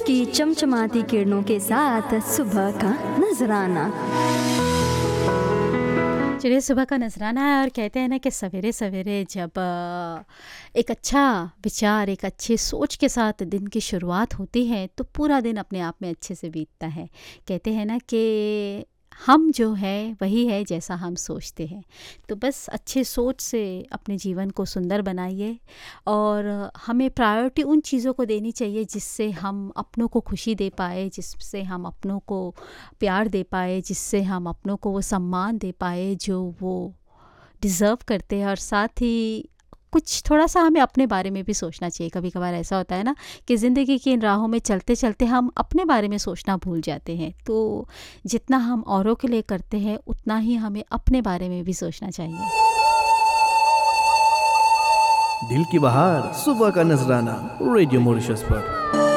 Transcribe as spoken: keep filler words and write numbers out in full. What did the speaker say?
की चमचमाती किरणों के साथ सुबह का नजराना। चलिए, सुबह का नजराना है और कहते हैं ना कि सवेरे सवेरे जब अ, एक अच्छा विचार, एक अच्छी सोच के साथ दिन की शुरुआत होती है तो पूरा दिन अपने आप में अच्छे से बीतता है। कहते हैं ना कि हम जो है वही है जैसा हम सोचते हैं। तो बस अच्छे सोच से अपने जीवन को सुंदर बनाइए और हमें प्रायोरिटी उन चीज़ों को देनी चाहिए जिससे हम अपनों को खुशी दे पाए, जिससे हम अपनों को प्यार दे पाए, जिससे हम अपनों को वो सम्मान दे पाए जो वो डिज़र्व करते हैं। और साथ ही कुछ थोड़ा-सा हमें अपने बारे में भी सोचना चाहिए। कभी-कभार ऐसा होता है ना कि ज़िंदगी की इन राहों में चलते-चलते हम अपने बारे में सोचना भूल जाते हैं। तो जितना हम औरों के लिए करते हैं उतना ही हमें अपने बारे में भी सोचना चाहिए। दिल की बहार सुबह का नजराना रेडियो मॉरिशस पर।